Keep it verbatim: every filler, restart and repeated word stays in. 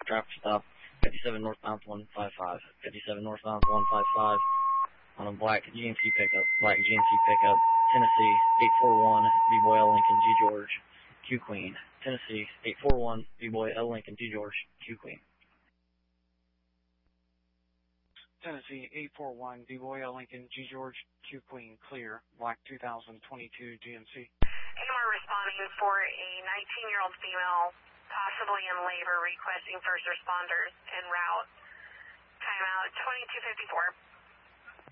traffic stop, fifty-seven northbound one five five, fifty-seven northbound one five five, on a black G M C pickup, black G M C pickup, Tennessee, eight four one, B-Boy L Lincoln G George, Q Queen, Tennessee, eight four one, B-Boy L Lincoln G George, Q Queen. Tennessee, eight four one, B-Boy L Lincoln G George, Q Queen, clear, black two thousand twenty-two G M C. And we're responding for a nineteen-year-old female, possibly in labor, requesting first responders en route. Timeout twenty-two fifty-four.